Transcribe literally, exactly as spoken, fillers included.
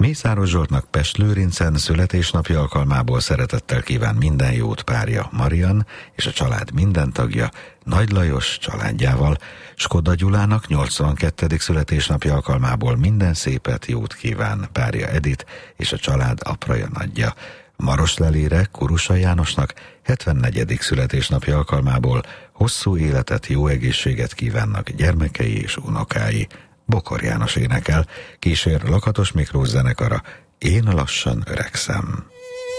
Mészáros Zsoltnak Pest-Lőrincen születésnapja alkalmából szeretettel kíván minden jót párja Marian és a család minden tagja, Nagy Lajos családjával. Skoda Gyulának nyolcvankettedik születésnapja alkalmából minden szépet, jót kíván párja Edith és a család apraja nagyja. Maros Lelére Kurusa Jánosnak hetvennegyedik születésnapja alkalmából hosszú életet, jó egészséget kívánnak gyermekei és unokái. Bokor János énekel, kísér Lakatos Miklós zenekara, Én lassan öregszem.